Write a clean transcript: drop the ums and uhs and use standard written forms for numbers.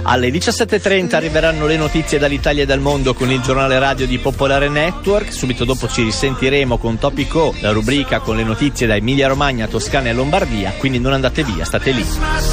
Alle 17.30 arriveranno le notizie dall'Italia e dal mondo con il giornale radio di Popolare Network. Subito dopo ci risentiremo con Topico, la rubrica con le notizie da Emilia Romagna, Toscana e Lombardia. Quindi non andate via, state lì.